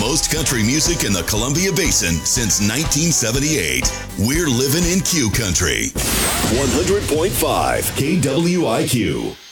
most country music in the Columbia Basin since 1978. We're living in Q Country. 100.5 KWIQ.